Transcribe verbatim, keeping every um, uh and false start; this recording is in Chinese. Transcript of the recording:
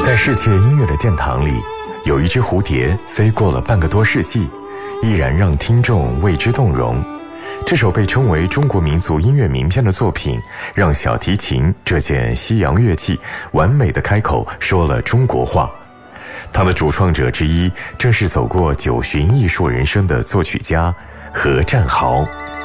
在世界音乐的殿堂里，有一只蝴蝶飞过了半个多世纪，依然让听众为之动容。这首被称为中国民族音乐名片的作品，让小提琴这件西洋乐器完美的开口说了中国话。它的主创者之一，正是走过九旬艺术人生的作曲家何占豪。